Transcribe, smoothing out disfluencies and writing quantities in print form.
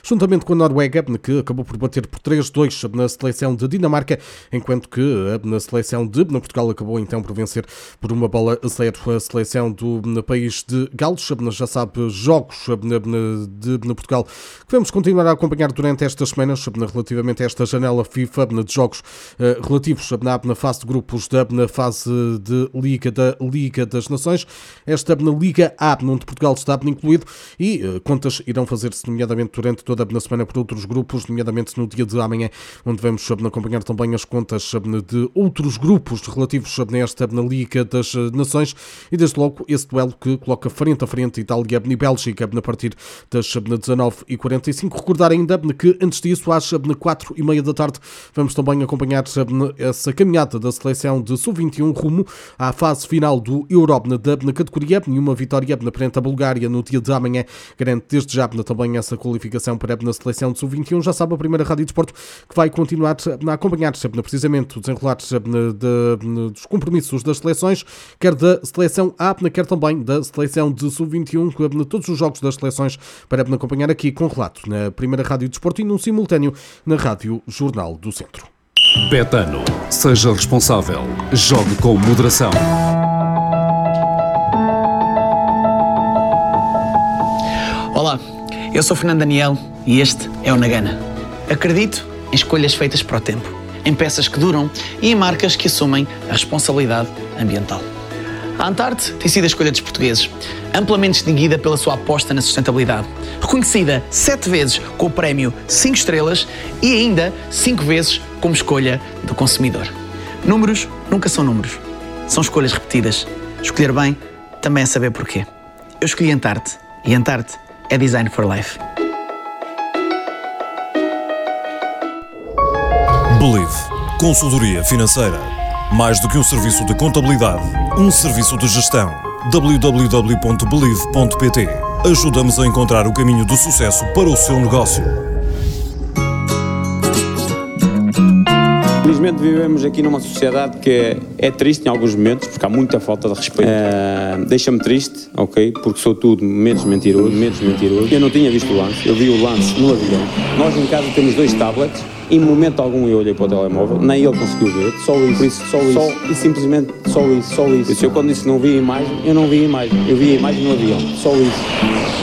juntamente com a Noruega, que acabou por bater por 3-2 na seleção de Dinamarca, enquanto que na seleção de Portugal acabou então por vencer por 1-0 a seleção do país de Gales. Já sabe, jogos de Portugal que vamos continuar a acompanhar durante estas semanas relativamente a esta janela FIFA de jogos relativos na fase de grupos na fase de Liga da Liga das Nações. Esta na Liga A, onde Portugal está incluído, e contas irão fazer-se nomeadamente durante toda a semana por outros grupos, nomeadamente no dia de amanhã, onde vamos acompanhar também as contas de outros grupos relativos a esta na Liga das Nações, e desde logo esse duelo que coloca frente a frente Itália e Bélgica a partir das 19h45. Recordar ainda que antes disso, às 4h30 da tarde, vamos também acompanhar essa caminhada da seleção de Sub-21 rumo à fase final do Euro na categoria. Nenhuma vitória perante a Bulgária no dia de amanhã garante desde já também essa qualificação para a seleção de Sub-21. Já sabe, a primeira Rádio Desporto que vai continuar a acompanhar precisamente o desenrolar dos compromissos das seleções, quer da seleção A, quer também da seleção de Sub-21, todos os jogos das seleções para acompanhar aqui com relato na primeira Rádio Desporto e num simultâneo na Rádio Jornal do Centro. Betano, seja responsável, jogue com moderação. Olá, eu sou Fernando Daniel e este é o Nagana. Acredito em escolhas feitas para o tempo, em peças que duram e em marcas que assumem a responsabilidade ambiental. A Antarte tem sido a escolha dos portugueses, amplamente distinguida pela sua aposta na sustentabilidade, reconhecida 7 vezes com o prémio 5 estrelas e ainda 5 vezes como escolha do consumidor. Números nunca são números, são escolhas repetidas. Escolher bem também é saber porquê. Eu escolhi Antarte e Antarte é Design for Life. Believe. Consultoria financeira. Mais do que um serviço de contabilidade, um serviço de gestão. www.believe.pt. Ajuda-nos a encontrar o caminho do sucesso para o seu negócio. Infelizmente vivemos aqui numa sociedade que é triste em alguns momentos, porque há muita falta de respeito. Deixa-me triste, ok? Porque sou tudo menos mentiroso. Eu não tinha visto o lance, eu vi o lance no avião. Nós em casa temos 2 tablets, em momento algum eu olhei para o telemóvel, nem ele conseguiu ver, só isso. E simplesmente só isso. Eu quando disse não vi a imagem, eu não vi a imagem, eu vi a imagem no avião, só isso.